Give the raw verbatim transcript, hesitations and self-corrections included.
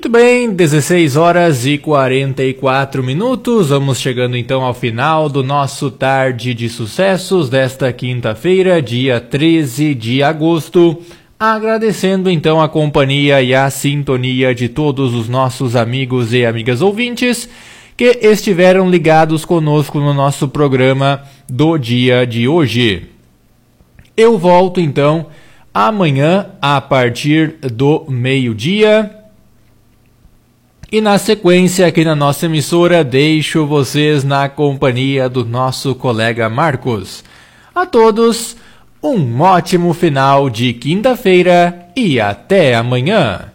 Muito bem, dezesseis horas e quarenta e quatro minutos, vamos chegando então ao final do nosso Tarde de Sucessos desta quinta-feira, dia treze de agosto, agradecendo então a companhia e a sintonia de todos os nossos amigos e amigas ouvintes que estiveram ligados conosco no nosso programa do dia de hoje. Eu volto então amanhã a partir do meio-dia. E na sequência aqui na nossa emissora, deixo vocês na companhia do nosso colega Marcos. A todos, um ótimo final de quinta-feira e até amanhã.